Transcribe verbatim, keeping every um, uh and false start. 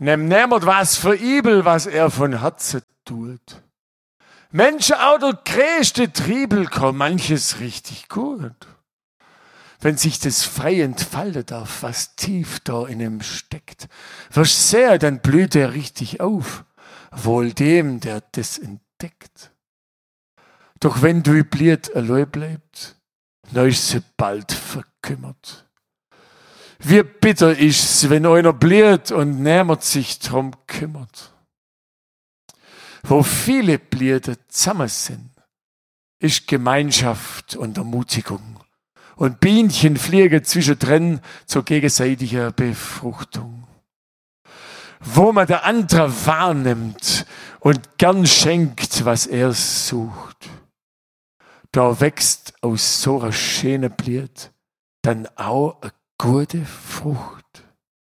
Nimm niemand was für übel, was er von Herzen tut. Menschen, auch der größte Triebel kann manches richtig gut. Wenn sich das frei entfalten darf, was tief da in ihm steckt. Wirst sehr, dann blüht er richtig auf. Wohl dem, der das entdeckt. Doch wenn du bliert allein bleibt, dann ist sie bald verkümmert. Wie bitter ist's, wenn einer bliert und niemand sich drum kümmert. Wo viele Blierde zusammen sind, ist Gemeinschaft und Ermutigung. Und Bienchen fliegen zwischendrin zur gegenseitigen Befruchtung. Wo man der andere wahrnimmt und gern schenkt, was er sucht. Da wächst aus so einer schönen Blied dann auch eine gute Frucht.